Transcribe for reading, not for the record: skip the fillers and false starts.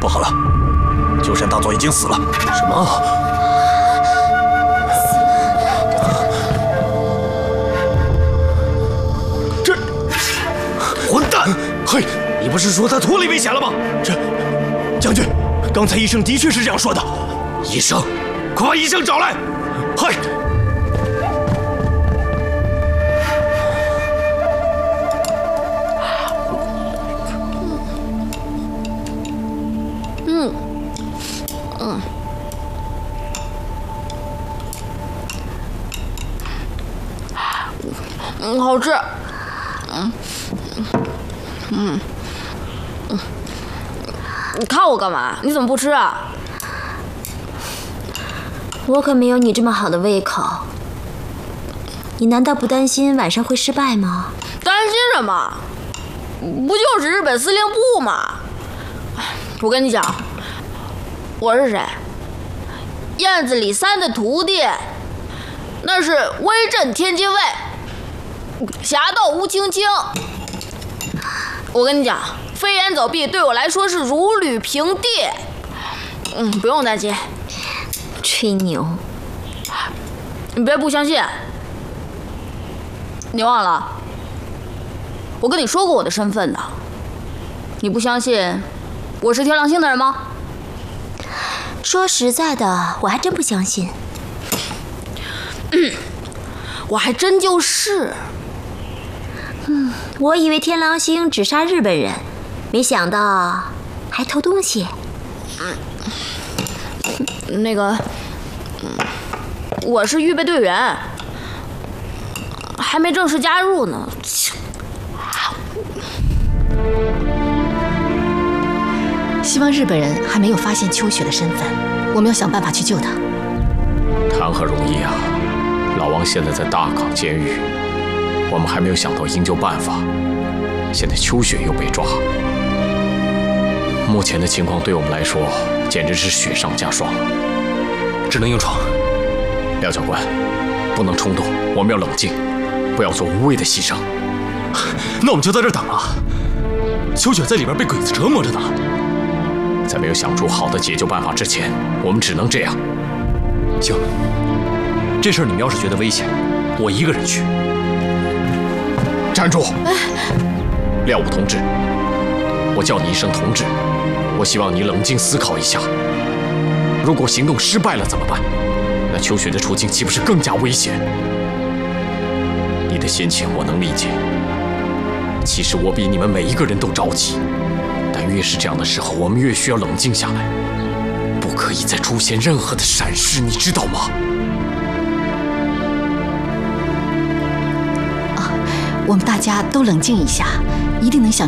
不好了，鸠山大佐已经死了。 什么？这混蛋！嘿，你不是说他脱离危险了吗？将军，刚才医生的确是这样说的。医生，快把医生找来！嗨！ 好吃。你看我干嘛？你怎么不吃啊？ 我可没有你这么好的胃口。你难道不担心晚上会失败吗？ 担心什么？不就是日本司令部吗？我跟你讲，我是谁？燕子李三的徒弟，那是威震天津卫，侠盗吴青青。我跟你讲，飞檐走壁对我来说是如履平地。不用担心。 吹牛！ 你别不相信。你忘了，我跟你说过我的身份的。你不相信我是天狼星的人吗？ 说实在的，我还真不相信。 我还真就是。 我以为天狼星只杀日本人，没想到还偷东西。 那个，我是预备队员，还没正式加入呢。 希望日本人还没有发现秋雪的身份，我们要想办法去救她。 谈何容易啊！老王现在在大港监狱，我们还没有想到营救办法。现在秋雪又被抓，目前的情况对我们来说简直是雪上加霜， 只能硬闯。 廖教官，不能冲动，我们要冷静，不要做无谓的牺牲。 那我们就在这儿等啊！秋雪在里边被鬼子折磨着呢。 在没有想出好的解救办法之前，我们只能这样。 行，这事儿你们要是觉得危险，我一个人去。 站住！廖武同志，我叫你一声同志，我希望你冷静思考一下。如果行动失败了怎么办？那秋雪的处境岂不是更加危险？你的心情我能理解。其实我比你们每一个人都着急，但越是这样的时候，我们越需要冷静下来，不可以再出现任何的闪失，你知道吗？ 我们大家都冷静一下，一定能想